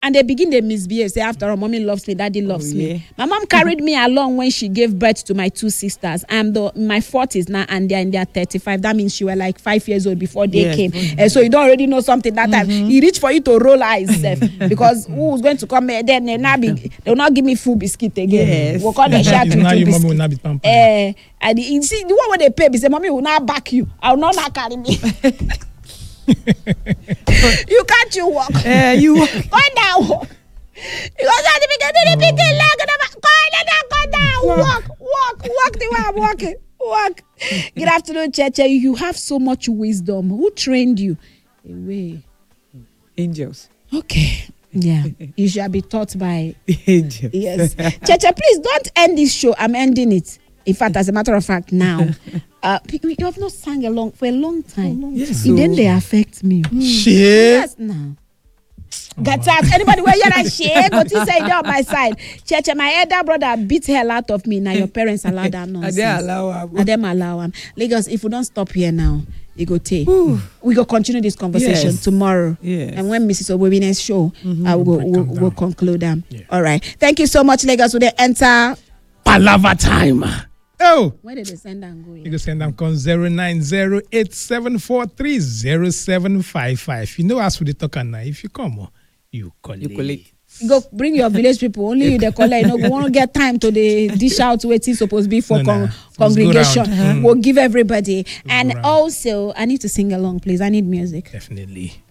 And they begin to misbehave. Say, after all, mommy loves me, daddy loves me. My mom carried me along when she gave birth to my 2 sisters. I'm my 40s now, and they're in their 35. That means she were like 5 years old before they came. And so you don't already know something that time. He reached for you to roll eyes because who's going to come here? Then they'll not give me full biscuit again. Yes. We'll call the share to Now your mommy will biscuit. not be pampered. And you see, the one where they pay, they say, mommy will not back you. I will not carry me. You can't you walk? You walk. Go down, walk. You go down the beginning, go down, walk the way I'm walking. Walk. Good afternoon, Cheche. You have so much wisdom. Who trained you? Away. Angels. Okay. Yeah. You shall be taught by Angels. yes. Cheche, please don't end this show. I'm ending it. In fact, as a matter of fact, now you have not sang along for a long time. Yes. Then they affect me. Shit. Yes, now. Get out. Anybody where you're shake, what you say on my side. Cheche, my elder brother beat hell out of me. Now your parents allow that nonsense. And them allow him. Lagos, if we don't stop here now, you go take. We go continue this conversation tomorrow. Yes. And when Mrs. Obobin's show, we'll conclude them. Yeah. All right. Thank you so much, Lagos. Will they enter Palava time. Oh. where did they send and go? You can send them con 09087430755. You know as for the talker now. If you come, you collect. You go bring your village people. Only you the caller. You know, we want to get time to the dish out waiting supposed to be for congregation. We'll give everybody. And also, I need to sing along, please. I need music. Definitely.